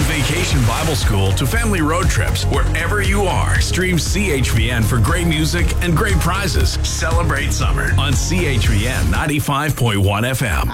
Vacation Bible School to family road trips, wherever you are, stream CHVN for great music and great prizes. Celebrate summer on CHVN 95.1 FM.